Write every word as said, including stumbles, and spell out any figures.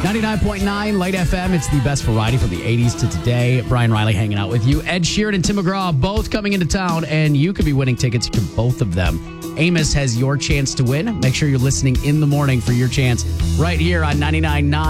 ninety-nine point nine Light F M. It's the best variety from the eighties to today. Brian Riley hanging out with you. Ed Sheeran and Tim McGraw both coming into town, and you could be winning tickets to both of them. Amos has your chance to win. Make sure you're listening in the morning for your chance right here on ninety-nine point nine.